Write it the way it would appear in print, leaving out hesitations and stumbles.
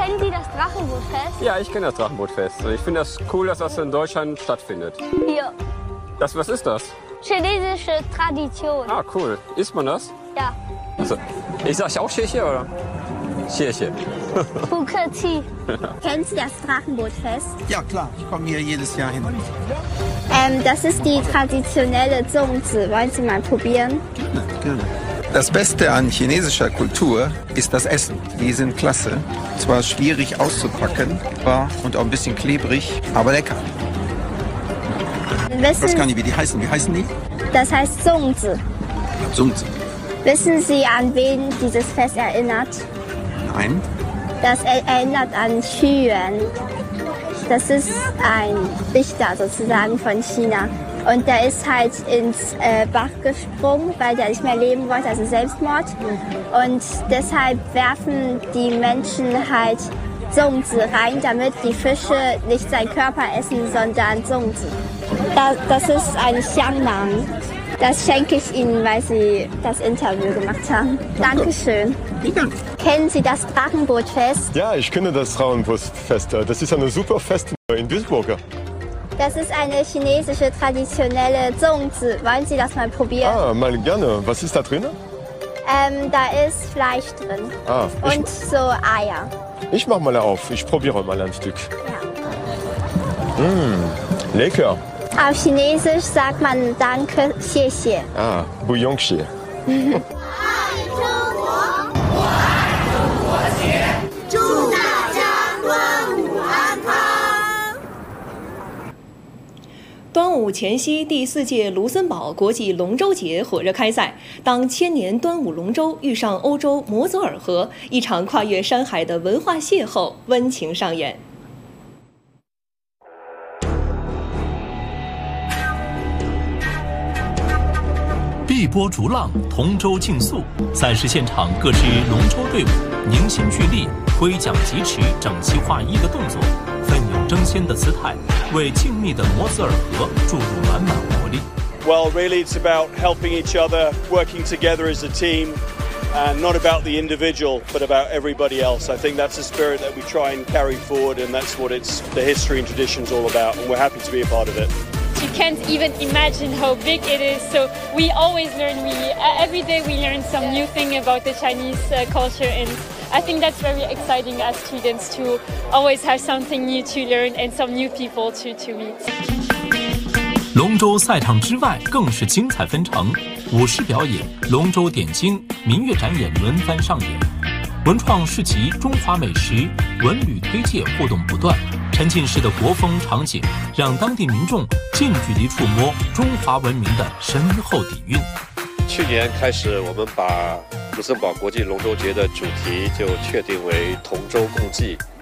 Kennen Sie das Drachenbootfest? Ja, ich kenne das Drachenbootfest. Ich finde das cool, dass das in Deutschland stattfindet. Hier. Was ist das? Chinesische Tradition. Ah, cool. Isst man das? Ja. Also, ich sag auch Tschechien, oder? Tschechien. Buketi. Kennen Sie das Drachenbootfest? Ja, klar. Ich komme hier jedes Jahr hin. Das ist die traditionelle Zongzi. Wollen Sie mal probieren? Gerne. Das Beste an chinesischer Kultur ist das Essen. Die sind klasse. Zwar schwierig auszupacken, und auch ein bisschen klebrig, aber lecker. Ich weiß gar nicht, wie die heißen. Wie heißen die? Das heißt Zongzi. Zongzi. Wissen Sie, an wen dieses Fest erinnert? Nein. Das erinnert an Xu Yuan. Das ist ein Dichter sozusagen von China. Und der ist halt ins Bach gesprungen, weil der nicht mehr leben wollte, also Selbstmord. Und deshalb werfen die Menschen halt Zongzi rein, damit die Fische nicht seinen Körper essen, sondern Zongzi. Das ist ein Xiangnang. Das schenke ich Ihnen, weil Sie das Interview gemacht haben. Dankeschön. Kennen Sie das Drachenbootfest? Ja, ich kenne das Drachenbootfest. Das ist ein super Fest in Duisburg. Das ist eine chinesische traditionelle Zongzi. Wollen Sie das mal probieren? Ah, mal gerne. Was ist da drin? Da ist Fleisch drin. Ah, und so Eier. Ich mach mal auf. Ich probiere mal ein Stück. Ja. Lecker. Auf Chinesisch sagt man Danke, Xie Xie. Ah, Buyong Xie. 端午前夕，第4届卢森堡国际龙舟节火热开赛。当千年端午龙舟遇上欧洲摩泽尔河，一场跨越山海的文化邂逅温情上演。 碧波逐浪，同舟竞速。赛事现场，各支龙舟队伍凝心聚力，挥桨疾驰，整齐划一的动作，奋勇争先的姿态，为静谧的摩泽尔河注入满满活力。 Well, really, it's about helping each other, working together as a team, and not about the individual, but about everybody else. I think that's the spirit that we try and carry forward, and that's what the history and tradition's all about, and we're happy to be a part of it. You can't even imagine how big it is. So we always learn. Every day we learn some new thing about the Chinese culture, and I think that's very exciting as students to always have something new to learn and some new people to meet. 龙舟赛场之外更是精彩纷呈，舞狮表演、龙舟点睛、民乐展演轮番上演，文创市集、中华美食、文旅推介互动不断。沉浸式的国风场景，让当地民众近距离触摸中华文明的深厚底蕴。 去年开始，我们把卢森堡国际龙舟节的主题就确定为同舟共济。